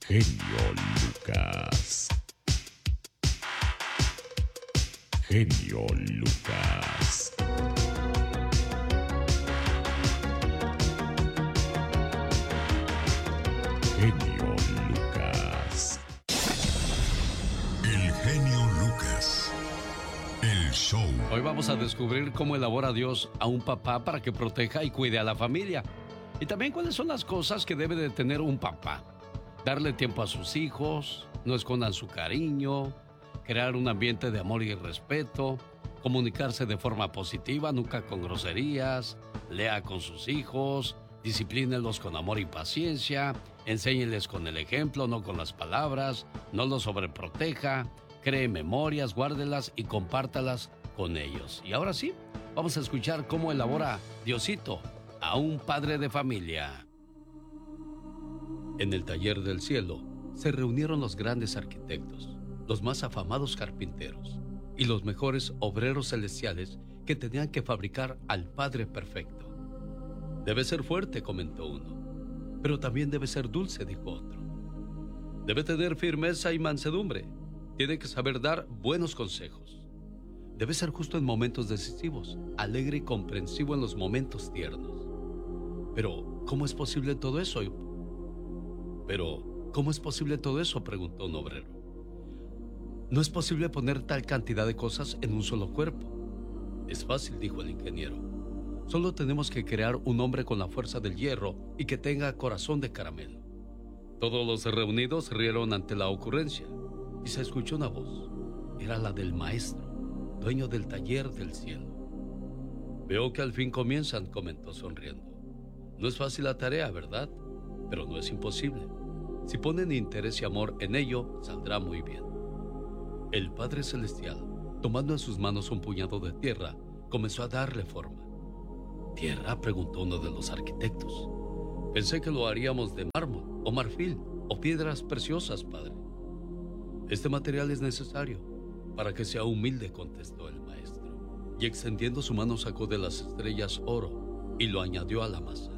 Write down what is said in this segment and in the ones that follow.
Genio Lucas. Genio Lucas. Genio Lucas. El genio Lucas. El show. Hoy vamos a descubrir cómo elabora Dios a un papá para que proteja y cuide a la familia. Y también cuáles son las cosas que debe de tener un papá. Darle tiempo a sus hijos, no escondan su cariño, crear un ambiente de amor y respeto, comunicarse de forma positiva, nunca con groserías, lea con sus hijos, disciplínelos con amor y paciencia, enséñeles con el ejemplo, no con las palabras, no los sobreproteja, cree memorias, guárdelas y compártalas con ellos. Y ahora sí, vamos a escuchar cómo elabora Diosito a un padre de familia. En el taller del cielo se reunieron los grandes arquitectos, los más afamados carpinteros y los mejores obreros celestiales que tenían que fabricar al Padre perfecto. Debe ser fuerte, comentó uno, pero también debe ser dulce, dijo otro. Debe tener firmeza y mansedumbre, tiene que saber dar buenos consejos. Debe ser justo en momentos decisivos, alegre y comprensivo en los momentos tiernos. Pero, ¿cómo es posible todo eso? Preguntó un obrero. No es posible poner tal cantidad de cosas en un solo cuerpo. Es fácil, dijo el ingeniero. Solo tenemos que crear un hombre con la fuerza del hierro y que tenga corazón de caramelo. Todos los reunidos rieron ante la ocurrencia y se escuchó una voz. Era la del maestro, dueño del taller del cielo. Veo que al fin comienzan, comentó sonriendo. No es fácil la tarea, ¿verdad? Pero no es imposible. Si ponen interés y amor en ello, saldrá muy bien. El Padre Celestial, tomando en sus manos un puñado de tierra, comenzó a darle forma. ¿Tierra?, preguntó uno de los arquitectos. Pensé que lo haríamos de mármol, o marfil, o piedras preciosas, padre. Este material es necesario para que sea humilde, contestó el maestro. Y extendiendo su mano sacó de las estrellas oro y lo añadió a la masa.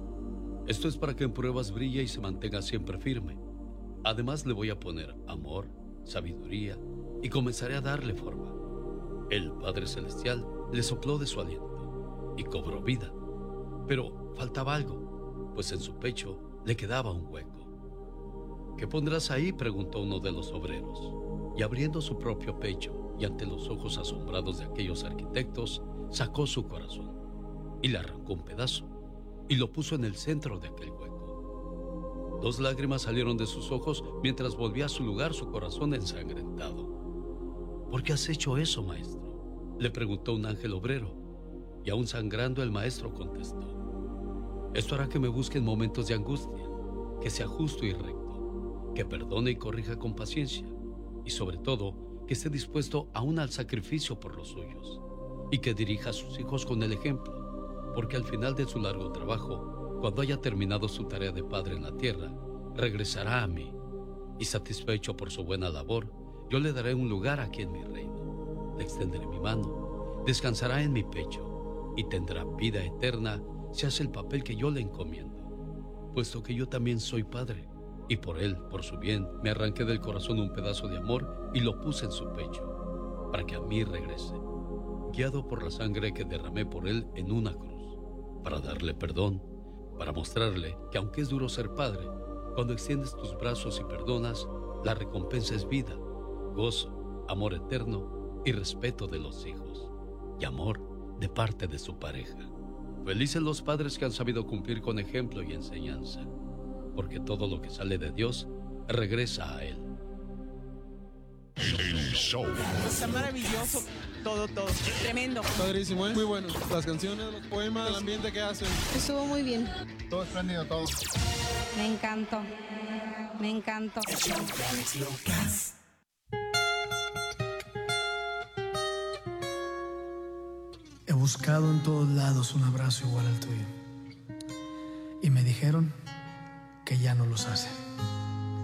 Esto es para que en pruebas brille y se mantenga siempre firme. Además le voy a poner amor, sabiduría y comenzaré a darle forma. El Padre Celestial le sopló de su aliento y cobró vida. Pero faltaba algo, pues en su pecho le quedaba un hueco. ¿Qué pondrás ahí?, preguntó uno de los obreros. Y abriendo su propio pecho y ante los ojos asombrados de aquellos arquitectos, sacó su corazón y le arrancó un pedazo y lo puso en el centro de aquel hueco. 2 lágrimas salieron de sus ojos mientras volvía a su lugar su corazón ensangrentado. ¿Por qué has hecho eso, maestro?, le preguntó un ángel obrero, y aún sangrando el maestro contestó: esto hará que me busque en momentos de angustia, que sea justo y recto, que perdone y corrija con paciencia, y sobre todo, que esté dispuesto aún al sacrificio por los suyos, y que dirija a sus hijos con el ejemplo, porque al final de su largo trabajo, cuando haya terminado su tarea de padre en la tierra, regresará a mí, y satisfecho por su buena labor, yo le daré un lugar aquí en mi reino, le extenderé mi mano, descansará en mi pecho, y tendrá vida eterna si hace el papel que yo le encomiendo, puesto que yo también soy padre, y por él, por su bien, me arranqué del corazón un pedazo de amor y lo puse en su pecho, para que a mí regrese, guiado por la sangre que derramé por él en una cruz, para darle perdón, para mostrarle que aunque es duro ser padre, cuando extiendes tus brazos y perdonas, la recompensa es vida, gozo, amor eterno y respeto de los hijos, y amor de parte de su pareja. Felices los padres que han sabido cumplir con ejemplo y enseñanza, porque todo lo que sale de Dios regresa a Él. El show. Está maravilloso, todo, tremendo. Padrísimo, ¿eh? Muy bueno. Las canciones, los poemas, el ambiente que hacen. Estuvo muy bien. Todo espléndido, todo. Me encantó. He buscado en todos lados un abrazo igual al tuyo. Y me dijeron que ya no los hacen.